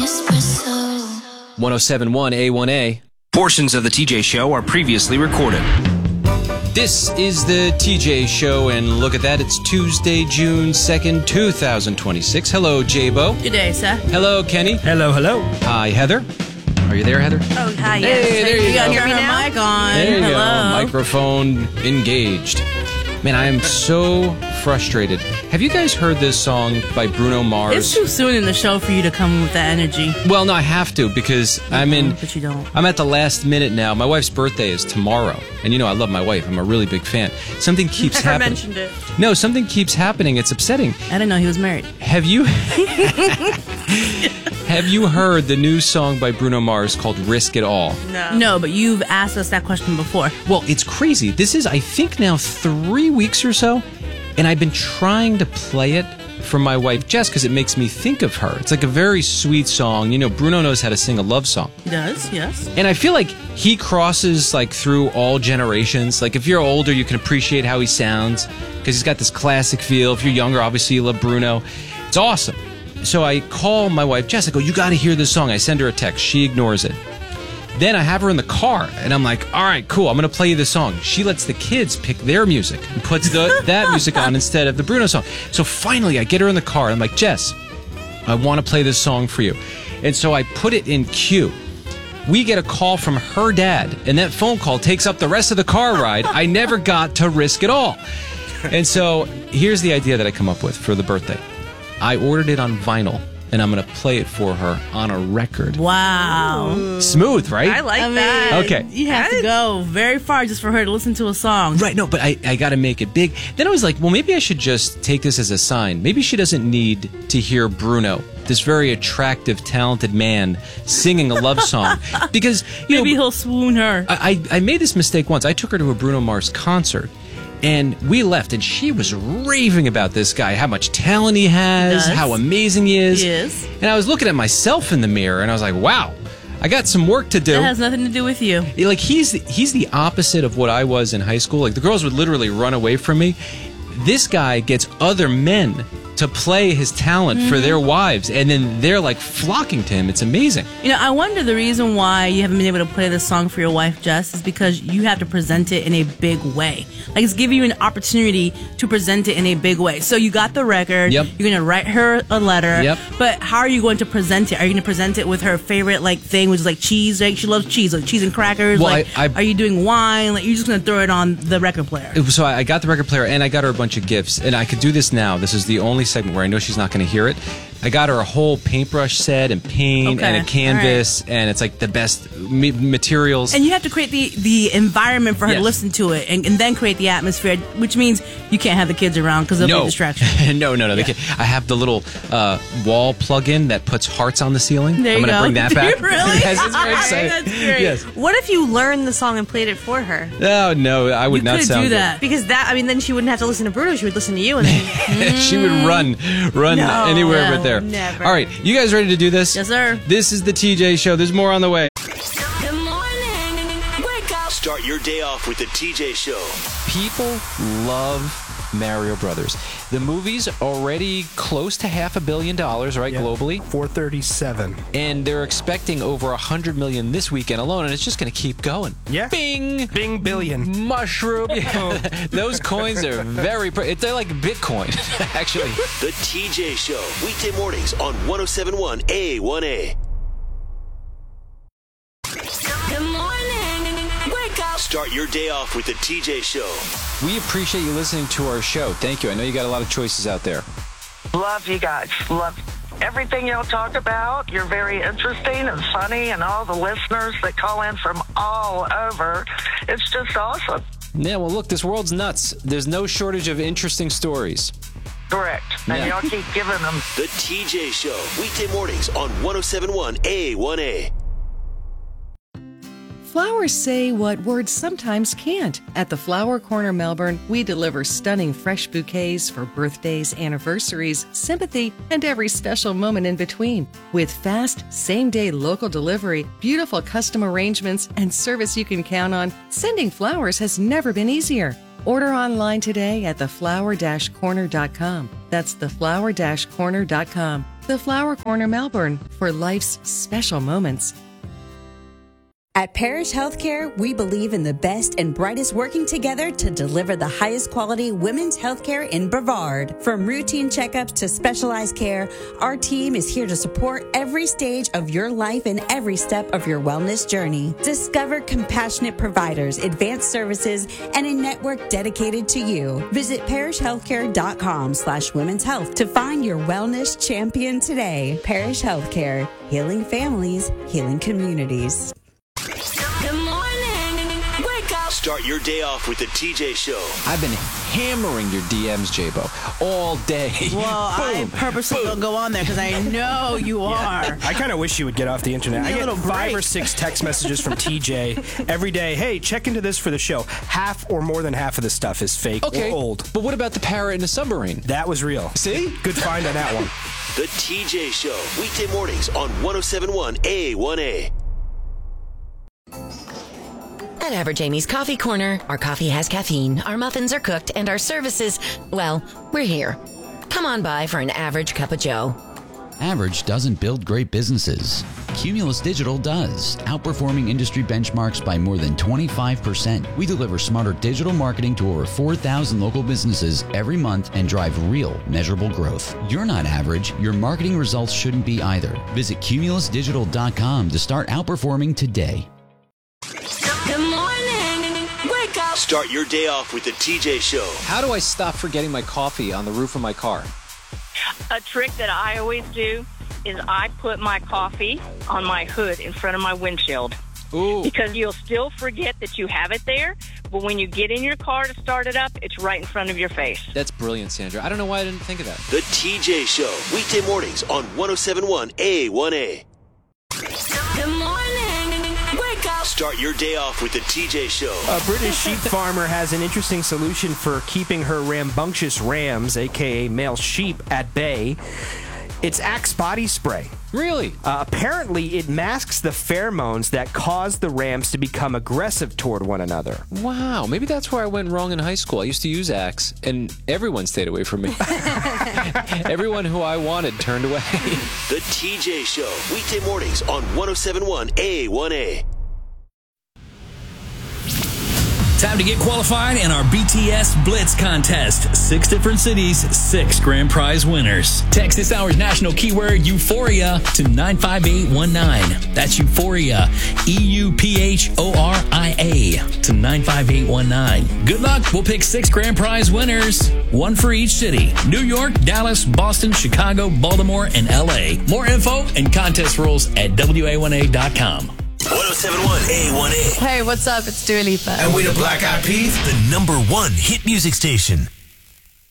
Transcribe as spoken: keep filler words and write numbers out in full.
one oh seven point one A one A. Portions of the T J Show are previously recorded. This is the T J Show, and look at that, it's Tuesday, June second, two thousand twenty-six. Hello, J-Bo. Good day, sir. Hello, Kenny. Hello, hello. Hi, Heather. Are you there, Heather? Oh, hi, yes. Hey, there you you go. got her mic on. There you Hello. go. Microphone engaged. Man, I am so frustrated. Have you guys heard this song by Bruno Mars? It's too soon in the show for you to come with that energy. Well, no, I have to because mm-hmm, I'm in. But you don't. I'm at the last minute now. My wife's birthday is tomorrow, and you know I love my wife. I'm a really big fan. Something keeps Never happening. mentioned it. No, something keeps happening. It's upsetting. I didn't know he was married. Have you? Have you heard the new song by Bruno Mars called "Risk It All"? No. No, but you've asked us that question before. Well, it's crazy. This is, I think, now three weeks or so, and I've been trying to play it for my wife Jess because it makes me think of her. It's like a very sweet song. You know, Bruno knows how to sing a love song. He does, yes. And I feel like he crosses like through all generations. Like if you're older, you can appreciate how he sounds because he's got this classic feel. If you're younger, obviously you love Bruno. It's awesome. So I call my wife Jess. I go, you got to hear this song. I send her a text. She ignores it. Then I have her in the car, and I'm like, all right, cool, I'm going to play you the song. She lets the kids pick their music and puts the, that music on instead of the Bruno song. So finally, I get her in the car, and I'm like, Jess, I want to play this song for you. And so I put it in queue. We get a call from her dad, and that phone call takes up the rest of the car ride. I never got to Risk It All. And so here's the idea that I come up with for the birthday. I ordered it on vinyl, and I'm going to play it for her on a record. Wow. Ooh. Smooth, right? I like I mean, that. Okay. You have to go very far just for her to listen to a song. Right, no, but I, I got to make it big. Then I was like, well, maybe I should just take this as a sign. Maybe she doesn't need to hear Bruno, this very attractive, talented man, singing a love song. Because, you Maybe know, he'll swoon her. I, I made this mistake once. I took her to a Bruno Mars concert. And we left, and she was raving about this guy, how much talent he has, He does. how amazing he is. He is. And I was looking at myself in the mirror, and I was like, wow, I got some work to do. That has nothing to do with you. Like, he's the, he's the opposite of what I was in high school. Like, the girls would literally run away from me. This guy gets other men to play his talent mm-hmm. for their wives, and then they're like flocking to him. It's amazing. You know, I wonder the reason why you haven't been able to play this song for your wife, Jess, is because you have to present it in a big way. Like, it's giving you an opportunity to present it in a big way. So you got the record. Yep. You're going to write her a letter. Yep. But how are you going to present it? Are you going to present it with her favorite, like, thing, which is, like, cheese? Like, she loves cheese, like cheese and crackers. Well, like, I, I, are you doing wine? Like, you're just going to throw it on the record player. So I got the record player, and I got her a bunch of gifts. And I could do this now. This is the only segment where I know she's not going to hear it. I got her a whole paintbrush set and paint Okay. and a canvas, right. And it's like the best ma- materials. And you have to create the, the environment for her yes. to listen to it, and, and then create the atmosphere, which means you can't have the kids around because they'll no. be a distraction. no, no, no. Yeah. They can't. I have the little uh, wall plug-in that puts hearts on the ceiling. There I'm you going to go. bring that back. Really? Yes, it's very exciting. That's great. Yes. What if you learned the song and played it for her? Oh, no, I would You not could sound do good. that. Because that, I mean, then she wouldn't have to listen to Bruno. She would listen to you, and then She would run, run No, anywhere no, but there. never. All right, you guys ready to do this? Yes, sir. This is the T J Show. There's more on the way. Good morning. Wake up. Start your day off with the T J Show. People love Mario Brothers. The movie's already close to half a billion dollars, right, Yep. globally? four thirty-seven. And they're expecting over a hundred million this weekend alone, and it's just going to keep going. Yeah. Bing! Bing billion. Mushroom. Those coins are very, pr- they're like Bitcoin, actually. The T J Show. Weekday mornings on one oh seven point one A one A. Good morning. Wake up. Start your day off with the T J Show. We appreciate you listening to our show. Thank you. I know you got a lot of choices out there. Love you guys. Love everything y'all talk about. You're very interesting and funny, and all the listeners that call in from all over. It's just awesome. Yeah, well, look, this world's nuts. There's no shortage of interesting stories. Correct. And Yeah. y'all keep giving them. The T J Show. Weekday mornings on one oh seven point one A one A. Flowers say what words sometimes can't. At the Flower Corner Melbourne, we deliver stunning fresh bouquets for birthdays, anniversaries, sympathy, and every special moment in between. With fast, same-day local delivery, beautiful custom arrangements, and service you can count on, sending flowers has never been easier. Order online today at the flower dash corner dot com. That's the flower dash corner dot com. The Flower Corner Melbourne, for life's special moments. At Parish Healthcare, we believe in the best and brightest working together to deliver the highest quality women's healthcare in Brevard. From routine checkups to specialized care, our team is here to support every stage of your life and every step of your wellness journey. Discover compassionate providers, advanced services, and a network dedicated to you. Visit parishhealthcare.com slash women's health to find your wellness champion today. Parish Healthcare, healing families, healing communities. Good morning. Wake up. Start your day off with the T J Show. I've been hammering your D Ms, J-Bo, all day. Well, I purposely don't go on there because I know you are. I kind of wish you would get off the internet. Give me I a get little five break. or six text messages from T J every day. Hey, check into this for the show. Half or more than half of the stuff is fake Okay, or old. but what about the parrot in the submarine? That was real. See? Good find on that one. The T J Show. Weekday mornings on one oh seven point one A one A. At Average Amy's Coffee Corner, our coffee has caffeine, our muffins are cooked, and our services, well, we're here. Come on by for an average cup of joe. Average doesn't build great businesses. Cumulus Digital does, outperforming industry benchmarks by more than twenty-five percent. We deliver smarter digital marketing to over four thousand local businesses every month and drive real, measurable growth. You're not average. Your marketing results shouldn't be either. Visit cumulus digital dot com to start outperforming today. Good morning. Wake up. Start your day off with the T J Show. How do I stop forgetting my coffee on the roof of my car? A trick that I always do is I put my coffee on my hood in front of my windshield. Ooh. Because you'll still forget that you have it there, but when you get in your car to start it up, it's right in front of your face. That's brilliant, Sandra. I don't know why I didn't think of that. The T J Show. Weekday mornings on one oh seven point one A one A. Good morning. Wake up. Start your day off with the T J Show. A British sheep farmer has an interesting solution for keeping her rambunctious rams, a k a male sheep, at bay. It's Axe body spray. Really? Uh, apparently, it masks the pheromones that cause the rams to become aggressive toward one another. Wow, maybe that's where I went wrong in high school. I used to use Axe, and everyone stayed away from me. Everyone who I wanted turned away. The T J Show. Weekday mornings on one oh seven point one A one A. Time to get qualified in our B T S Blitz contest. Six different cities, six grand prize winners. Text this hour's national keyword Euphoria to nine five eight one nine. That's Euphoria, E U P H O R I A, to nine five eight one nine. Good luck. We'll pick six grand prize winners, one for each city. New York, Dallas, Boston, Chicago, Baltimore, and L A. More info and contest rules at W A one A dot com. one oh seven point one A one A. Hey, what's up? It's Dua Lipa. And we the Black Eyed Peas, the number one hit music station.